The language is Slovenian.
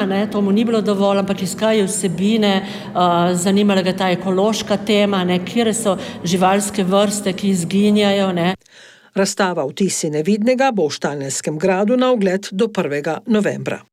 ne, to mu ni bilo dovolj, ampak iskal je vsebine, zanimala ga ta ekološka tema, ne, katere so živalske vrste, ki izginjajo, ne. Razstava Vtisi nevidnega bo v Štajerskem gradu na ogled do 1. novembra.